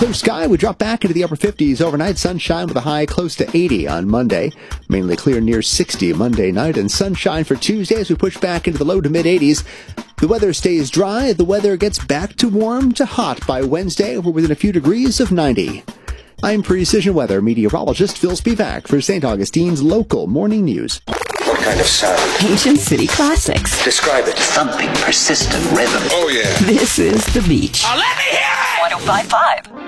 Clear sky, we drop back into the upper 50s overnight. Sunshine with a high close to 80 on Monday. Mainly clear near 60 Monday night. And sunshine for Tuesday as we push back into the low to mid 80s. The weather stays dry. The weather gets back to warm to hot by Wednesday. We're within a few degrees of 90. I'm Precision Weather meteorologist Phil Spivak for St. Augustine's local morning news. What kind of sound? Ancient City Classics. Describe it. Thumping, persistent rhythm. Oh, yeah. This is The Beach. Let me hear it! 105.5.